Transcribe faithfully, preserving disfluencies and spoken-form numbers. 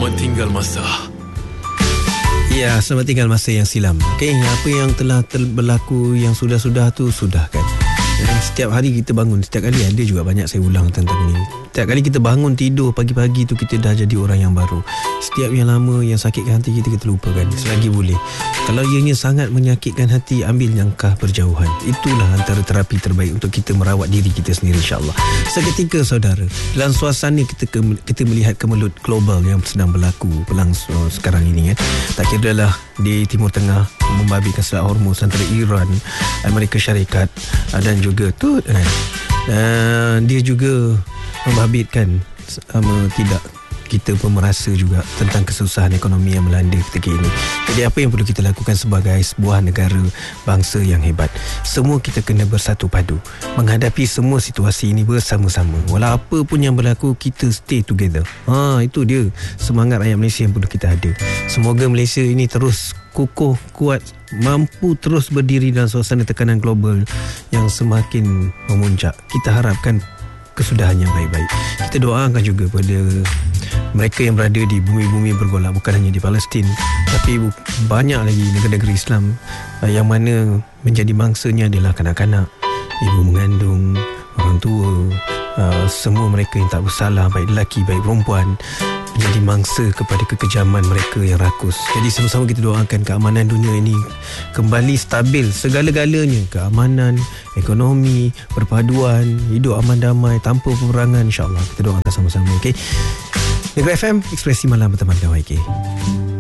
Selamat tinggal masa. Ya, selamat tinggal masa yang silam. Okey, apa yang telah ter- berlaku yang sudah-sudah tu sudah kan. Dan setiap hari kita bangun, setiap kali ada juga banyak saya ulang tentang ni. Setiap kali kita bangun tidur pagi-pagi tu kita dah jadi orang yang baru. Setiap yang lama yang sakitkan hati kita kita lupakan selagi boleh. Kalau ianya sangat menyakitkan hati, ambil langkah berjauhan. Itulah antara terapi terbaik untuk kita merawat diri kita sendiri, insya-Allah. Seketika saudara, dalam suasana kita ke, kita melihat kemelut global yang sedang berlaku berlangsung sekarang ini kan. Tak kira lah di Timur Tengah membabitkan Selat Hormuz antara Iran, Amerika Syarikat dan juga tu kan. Dan dia juga membabitkan um, tidak kita pun merasa juga tentang kesusahan ekonomi yang melanda ketika ini. Jadi apa yang perlu kita lakukan sebagai sebuah negara bangsa yang hebat? Semua kita kena bersatu padu menghadapi semua situasi ini bersama-sama. Walau apa pun yang berlaku, kita stay together. Ha, itu dia semangat rakyat Malaysia yang perlu kita ada. Semoga Malaysia ini terus kukuh, kuat, mampu terus berdiri dalam suasana tekanan global yang semakin memuncak. Kita harapkan kesudahan yang baik-baik. Kita doakan juga pada mereka yang berada di bumi-bumi bergolak, bukan hanya di Palestin, tapi banyak lagi negara-negara Islam yang mana menjadi mangsanya adalah kanak-kanak, ibu mengandung, orang tua, uh, semua mereka yang tak bersalah, baik lelaki baik perempuan, menjadi mangsa kepada kekejaman mereka yang rakus. Jadi sama-sama kita doakan keamanan dunia ini kembali stabil segala-galanya. Keamanan, ekonomi, perpaduan, hidup aman damai tanpa peperangan, insya-Allah. Kita doakan sama-sama, okey. Negeri F M, Ekspresi Malam berteman dengan Y K.